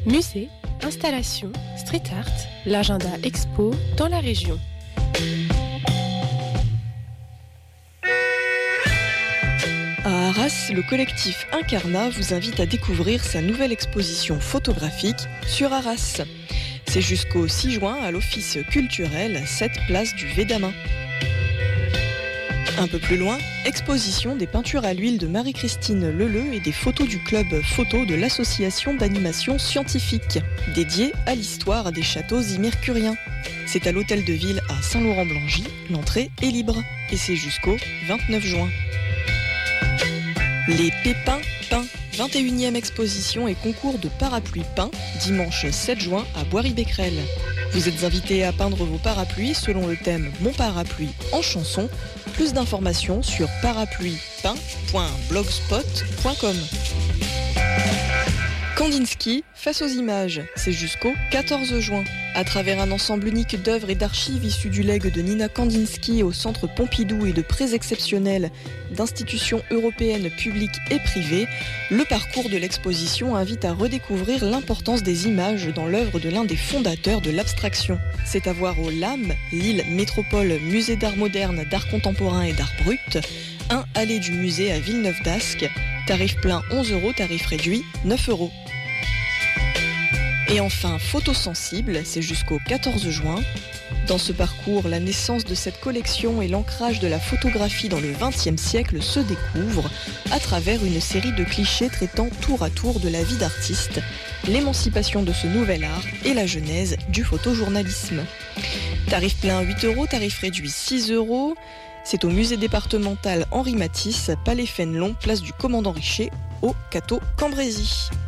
Musée, installations, street art, l'agenda expo dans la région. À Arras, le collectif Incarna vous invite à découvrir sa nouvelle exposition photographique sur Arras. C'est jusqu'au 6 juin à l'Office culturel 7 place du Védamin. Un peu plus loin, exposition des peintures à l'huile de Marie-Christine Leleu et des photos du club photo de l'association d'animation scientifique, dédiée à l'histoire des châteaux immercuriens. C'est à l'hôtel de ville à Saint-Laurent-Blangy, l'entrée est libre et c'est jusqu'au 29 juin. Les Pépins peints, 21e exposition et concours de parapluies peints, dimanche 7 juin à Boiry-Becquerel. Vous êtes invités à peindre vos parapluies selon le thème Mon parapluie en chanson. Plus d'informations sur parapluiepeint.blogspot.com. Kandinsky, face aux images, c'est jusqu'au 14 juin. À travers un ensemble unique d'œuvres et d'archives issues du legs de Nina Kandinsky au Centre Pompidou et de prêts exceptionnels d'institutions européennes publiques et privées, le parcours de l'exposition invite à redécouvrir l'importance des images dans l'œuvre de l'un des fondateurs de l'abstraction. C'est à voir au LAM, Lille Métropole Musée d'art moderne, d'art contemporain et d'art brut, 1 allée du musée à Villeneuve d'Ascq, tarif plein 11 €, tarif réduit 9 €. Et enfin, Photosensible, c'est jusqu'au 14 juin. Dans ce parcours, la naissance de cette collection et l'ancrage de la photographie dans le XXe siècle se découvrent à travers une série de clichés traitant tour à tour de la vie d'artiste, l'émancipation de ce nouvel art et la genèse du photojournalisme. Tarif plein 8 €, tarif réduit 6 €. C'est au musée départemental Henri Matisse, Palais Fénelon, place du Commandant Richer, au Cateau Cambrésis.